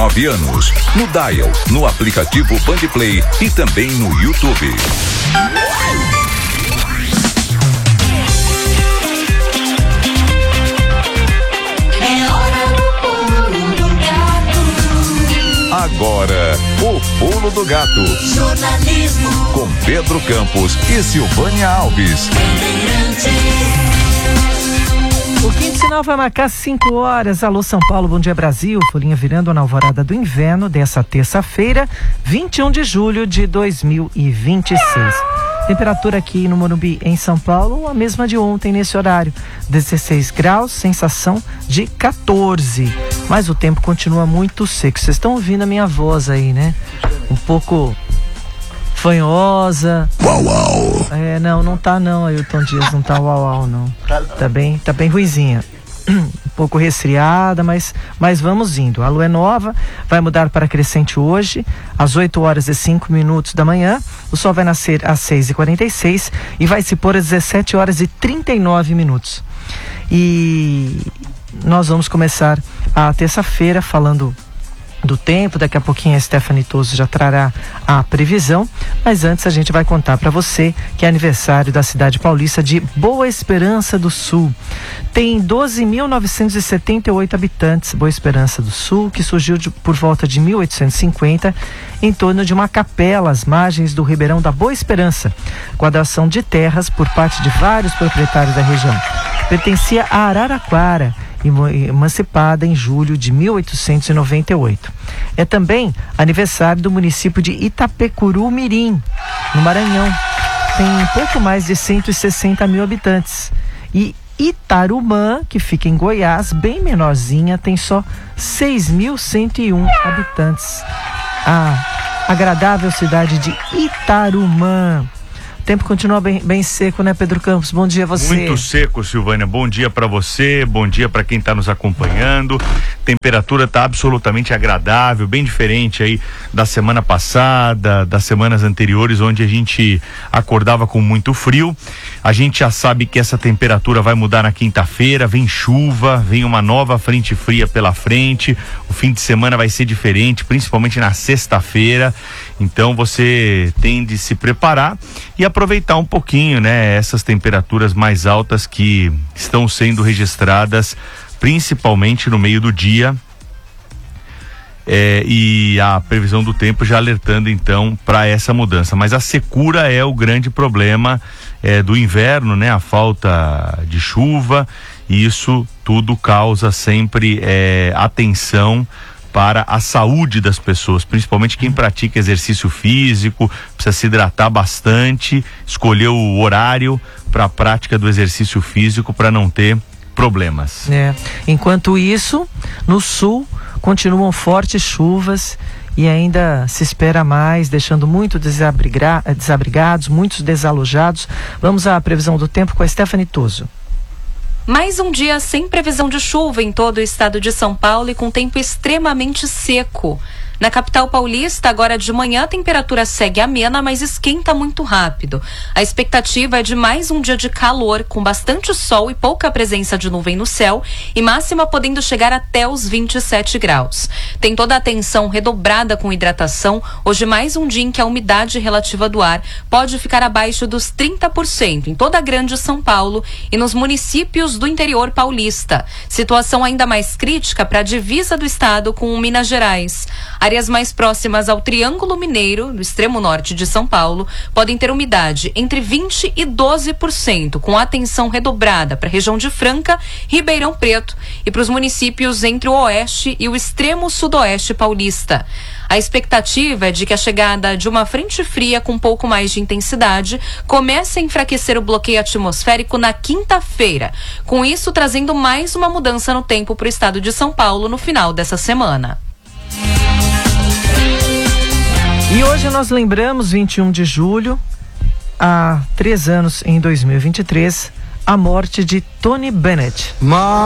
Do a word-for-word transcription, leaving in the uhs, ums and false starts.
nove anos. No Dial, no aplicativo Bandplay e também no YouTube. Agora, o Pulo do Gato. Jornalismo. Com Pedro Campos e Silvânia Alves. O quinto sinal vai marcar cinco horas. Alô, São Paulo, bom dia, Brasil. Folhinha virando na alvorada do inverno dessa terça-feira, vinte e um de julho de dois mil e vinte e seis. Temperatura aqui no Morumbi, em São Paulo, a mesma de ontem nesse horário. dezesseis graus, sensação de quatorze. Mas o tempo continua muito seco. Vocês estão ouvindo a minha voz aí, né? Um pouco fanhosa. Uau, uau. É, não, não tá não, Ailton Dias, não tá uau, uau, não. Tá bem, tá bem ruizinha. Um pouco resfriada, mas, mas vamos indo. A lua é nova, vai mudar para crescente hoje, às oito horas e cinco minutos da manhã. O sol vai nascer às seis e quarenta e seis e vai se pôr às dezessete horas e trinta e nove minutos. E nós vamos começar a terça-feira falando do tempo. Daqui a pouquinho a Stephanie Toso já trará a previsão, mas antes a gente vai contar para você que é aniversário da cidade paulista de Boa Esperança do Sul. Tem doze mil novecentos e setenta e oito habitantes, Boa Esperança do Sul, que surgiu de, por volta de mil oitocentos e cinquenta, em torno de uma capela às margens do Ribeirão da Boa Esperança, com a doação de terras por parte de vários proprietários da região. Pertencia a Araraquara, emancipada em julho de mil oitocentos e noventa e oito. É também aniversário do município de Itapecuru Mirim, no Maranhão. Tem pouco mais de cento e sessenta mil habitantes. E Itarumã, que fica em Goiás, bem menorzinha, tem só seis mil cento e um habitantes. A agradável cidade de Itarumã. O tempo continua bem, bem seco, né, Pedro Campos? Bom dia a você. Muito seco, Silvânia. Bom dia para você, bom dia para quem está nos acompanhando. Temperatura está absolutamente agradável, bem diferente aí da semana passada, das semanas anteriores, onde a gente acordava com muito frio. A gente já sabe que essa temperatura vai mudar na quinta-feira, vem chuva, vem uma nova frente fria pela frente. O fim de semana vai ser diferente, principalmente na sexta-feira. Então você tem de se preparar e aproveitar um pouquinho, né, essas temperaturas mais altas que estão sendo registradas, principalmente no meio do dia. É, e a previsão do tempo já alertando então para essa mudança, mas a secura é o grande problema é, do inverno, né? A falta de chuva, e isso tudo causa sempre é, atenção para a saúde das pessoas, principalmente quem pratica exercício físico, precisa se hidratar bastante, escolher o horário para a prática do exercício físico para não ter problemas. É. Enquanto isso, no sul continuam fortes chuvas e ainda se espera mais, deixando muito desabriga- desabrigados, muitos desalojados. Vamos à previsão do tempo com a Stephanie Toso. Mais um dia sem previsão de chuva em todo o estado de São Paulo e com tempo extremamente seco. Na capital paulista, agora de manhã, a temperatura segue amena, mas esquenta muito rápido. A expectativa é de mais um dia de calor, com bastante sol e pouca presença de nuvem no céu, e máxima podendo chegar até os vinte e sete graus. Tem toda a atenção redobrada com hidratação. Hoje, mais um dia em que a umidade relativa do ar pode ficar abaixo dos trinta por cento em toda a grande São Paulo e nos municípios do interior paulista. Situação ainda mais crítica para a divisa do estado com Minas Gerais. Áreas mais próximas ao Triângulo Mineiro, no extremo norte de São Paulo, podem ter umidade entre vinte e doze por cento, com atenção redobrada para a região de Franca, Ribeirão Preto e para os municípios entre o oeste e o extremo sudoeste paulista. A expectativa é de que a chegada de uma frente fria com um pouco mais de intensidade comece a enfraquecer o bloqueio atmosférico na quinta-feira, com isso trazendo mais uma mudança no tempo para o estado de São Paulo no final dessa semana. E hoje nós lembramos, vinte e um de julho, há três anos, em dois mil e vinte e três, a morte de Tony Bennett.